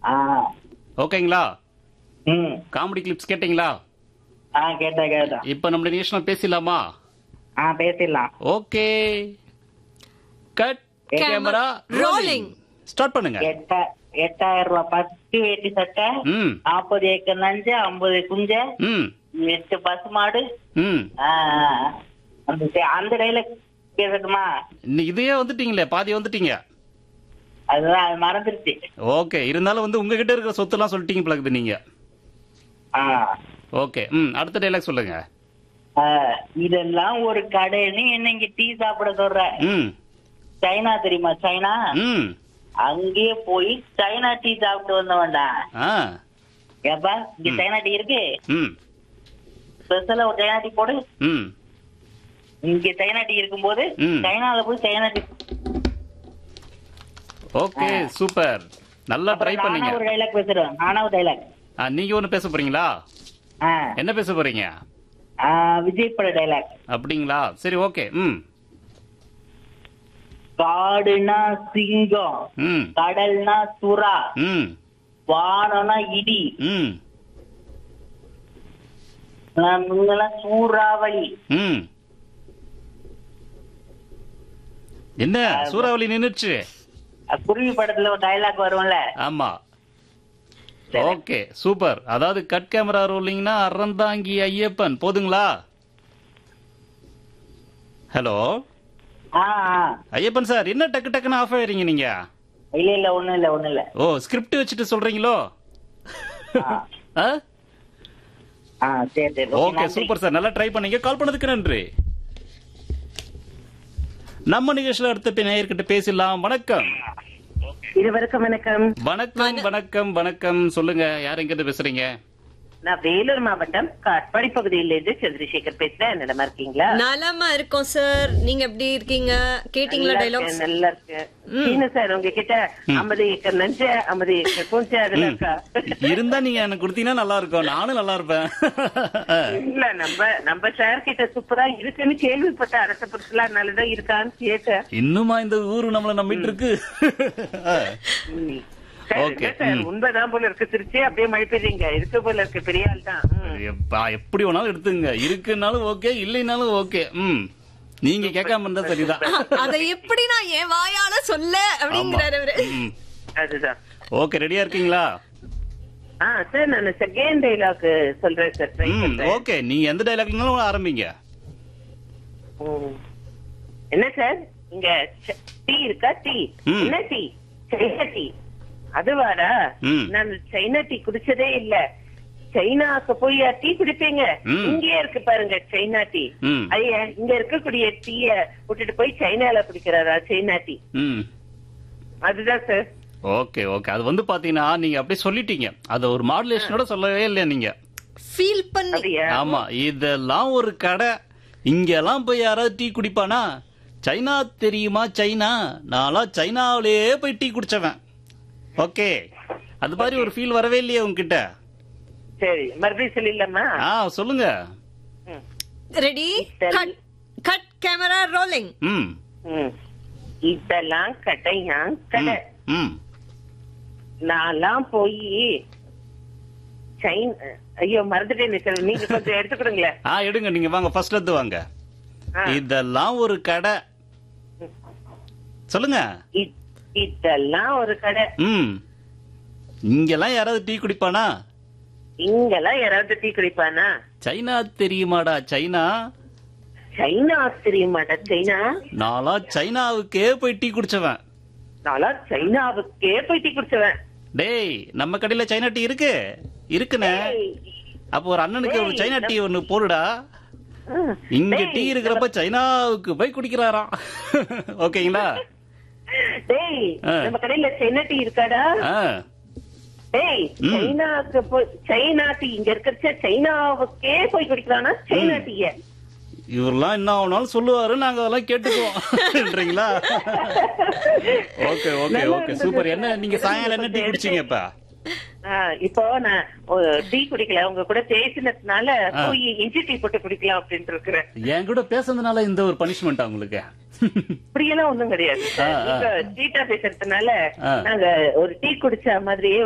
ஆ. ஓகேங்களா? ம். Comedy clips கேட்டீங்களா? கேட்டேன். இப்ப நம்ம நேஷனல் பேசலாமா? பேசிடலாம். Okay. Cut camera rolling. Start பண்ணுங்க. 8,000 ரூபாய் பத்து வேட்டி சட்டை, ம் 40 ஏக்கர் நஞ்ச, 50 குஞ்ச, ம் 8 பசுமாடு. ம் அந்த டைலாக் பேசட்டுமா? இதையே வந்துட்டீங்களே, பாதி வந்துட்டீங்க. அதுதான் அது மறந்துருச்சு. ஓகே, இருந்தாலும் வந்து உங்ககிட்ட இருக்கிற சொத்துலாம் சொல்லிட்டீங்க பழகுது நீங்க. ஆ. ஓகே, அடுத்த டைலாக் சொல்லுங்க. இதெல்லாம் ஒரு கடைன்னு என்ன இங்க டீ சாப்பிட சொல்ற. ம் சைனா தெரியுமா? சைனா ம் அங்கேயே போய் சைனா டீ சாப்பிட்டு வந்தவன்டா. ஆ ஏப்பா இங்க சைனா டீ இருக்கு, ம் ஸ்பெஷலா ஒரு சைனா டீ போடு. ம் இங்க சைனா டீ இருக்கும்போது ம். சைனால போய் சைனா டீ. Okay, super. நல்லா ட்ரை பண்ணீங்க. நானா ஒரு டைலாக் பேசுறேன். நானா ஒரு டைலாக். நீங்க ஒண்ணு பேச போறீங்களா? என்ன பேச போறீங்க? விஜய் பட டைலாக். அப்படிங்களா? சரி, ஓகே. காடுனா சிங்கம், ம் கடல்னா சுறா, ம் வானம்னா இடி, ம் நீங்களாம் சூறாவளி. ம் என்ன சூறாவளி நின்னுச்சு? குருவி படத்துல ஒரு டைலாக் வரும்ல. ஆமா. Okay, super. அதாவது கட் கேமரா ரோலிங்னா அறந்தாங்கி ஐயப்பன். போதுங்களா? ஹலோ ஐயப்பன் சார், என்ன டக்கு டக்குன்னு ஆஃப் ஆயிரீங்க நீங்க? இல்ல ஒண்ணும் இல்ல. ஓ, ஸ்கிரிப்ட் வச்சுட்டு சொல்றீங்களோ? சரி. Okay, super sir. நல்லா ட்ரை பண்ணீங்க. கால் பண்ணதுக்கு நன்றி. நம்ம நிகழ்ச்சியில அடுத்த நேயர்கிட்ட பேசலாம். வணக்கம். இருவருக்கும் வணக்கம். வணக்கம் வணக்கம் வணக்கம். சொல்லுங்க, யார் எங்க இருந்து பேசுறீங்க? நான் வேலூர் மாவட்டம் காட்பாடி பகுதியிலிருந்து சந்திரசேகர் பேசுறேன். நலமா இருக்கீங்களா? நலமா இருக்கோம் சார். நீங்க எப்படி இருக்கீங்க? கேட்டீங்களா டைலாக்ஸ்? நல்லா இருக்கு. சீனு சார் உங்ககிட்ட 50 ஏக்கர் நஞ்ச, 50 ஏக்கர் பூஞ்ச அதெல்லாம் இருக்கா? இருந்தா நீங்க எனக்கு கொடுத்தீங்கன்னா நல்லா இருக்கும். நானும் நல்லா இருப்பேன். இல்ல, நம்ம சார் கிட்ட சூப்பரா இருக்குன்னு கேள்விப்பட்ட அரச பொருட்களா நல்லதான் இருக்கான்னு கேட்டேன். இன்னுமா இந்த ஊரு நம்மள நம்பிட்டு இருக்கு? ஓகே, உண்மைதான் போல இருக்கு. திருச்சி அப்படியே மழை பெய்றீங்க. இருக்கு போல இருக்கு. பெரிய ஆள் தான். எப்படி வேணாலும் எடுத்துங்க. இருக்குனாலும் ஓகே, இல்லைனாலும் ஓகே. நீங்க கேட்காம இருந்தா சரிதான். அதை எப்படி நான் என் வாயால சொல்ல அப்படிங்கிறாரு அவரு. அதுதான். ஓகே, ரெடியா இருக்கீங்களா? சார் நான் செகண்ட் டைலாக் சொல்றேன் சார். ஓகே, நீங்க எந்த டைலாக்னாலும் ஆரம்பிங்க. என்ன சார் இங்க டீ இருக்கா? டீ என்ன டீ? China tea. அதுவாடா? நான் சைனா டீ குடிச்சதே இல்ல. சைனாக்கு போய் டீ குடிப்பீங்க? இங்கே இருக்கு பாருங்க சைனா டீ. ஐயா, இங்க இருக்கக்கூடிய டீய விட்டுட்டு போய் சைனால குடிக்கிறாரா சைனா டீ? அதுதான் சார். ஓகே ஓகே, அது வந்து பாத்தீங்கன்னா நீங்க அப்படியே சொல்லிட்டீங்க. அத ஒரு மாடுலேஷனோட சொல்லவே இல்ல நீங்க. ஃபீல் பண்ணி. ஆமா, இதெல்லாம் ஒரு கடை. இங்கெல்லாம் போய் யாராவது டீ குடிப்பானா? சைனா தெரியுமா? சைனா, நான்லாம் சைனாவிலேயே போய் டீ குடிச்சவன். ஓகே, அது மாதிரி ஒரு ஃபீல் வரவே இல்லையே உங்ககிட்ட? சரி, மறுபடியும் சொல்லிடலாமா? சொல்லுங்க. Ready, cut camera rolling. இதெல்லாம் கடையா கடை. நான்லாம் போய் ஐயோ மறந்துட்டேன் சார். நீங்க கொஞ்சம் எடுத்துக்கிடுங்களேன். எடுங்க, நீங்க வாங்க, ஃபர்ஸ்ட்ல இருந்து வாங்க. இதெல்லாம் ஒரு கடை. சொல்லுங்க. இதெல்லாம் ஒரு கடை. இங்கெல்லாம் யாராவது டீ குடிப்பானா? இங்கெல்லாம் யாராவது டீ குடிப்பானா? சைனா தெரியுமாடா? சைனா. சைனா தெரியுமாடா? சைனா. நாளா சைனாவுக்கே போய் டீ குடிச்சவன். டேய், நம்ம கடையில சைனா டீ இருக்குனே. அப்ப ஒரு அண்ணனுக்கு ஒரு சைனா டீ ஒண்ணு போடுடா. இங்க டீ இருக்கிறப்ப சைனாவுக்கு போய் குடிக்கிறாராம். ஓகேங்களா? டேய், நம்ம கடையில சைனா டீ இருக்காடா? டேய், சைனாக்கு போய் சைனா டீ இங்க இருக்கிற சைனாவுக்கே போய் குடிக்கிறானா சைனா டீய? இவரெல்லாம் என்ன ஆனாலும் சொல்லுவாரு, நாங்க அதெல்லாம் கேட்டுக்குவோம்ன்றீங்களா? Okay okay okay, super. என்ன நீங்க சாயங்காலம் என்ன டீ குடிச்சீங்க? இப்போ நான் டீ குடிக்கல, உங்க கூட பேசினதுனால போய் இஞ்சி டீ போட்டு குடிக்கலாம் அப்படின்னு இருக்கிறேன். என் கூட பேசுறதுனால இந்த ஒரு பனிஷ்மெண்டா உங்களுக்கு? அப்படியெல்லாம் ஒண்ணும் கிடையாது. நீங்க சீட்டா பேசுறதுனால நாங்க ஒரு டீ குடிச்ச மாதிரியே